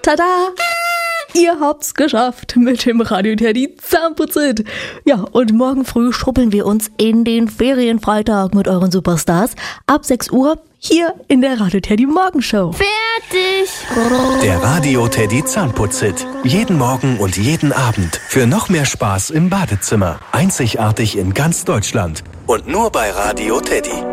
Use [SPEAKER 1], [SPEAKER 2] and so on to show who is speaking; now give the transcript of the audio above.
[SPEAKER 1] Tada! Ihr habt's geschafft mit dem Radio Teddy Zahnputzit. Ja, und morgen früh schuppeln wir uns in den Ferienfreitag mit euren Superstars ab 6 Uhr hier in der Radio Teddy Morgenshow.
[SPEAKER 2] Fertig!
[SPEAKER 3] Der Radio Teddy Zahnputzit. Jeden Morgen und jeden Abend. Für noch mehr Spaß im Badezimmer. Einzigartig in ganz Deutschland. Und nur bei Radio Teddy.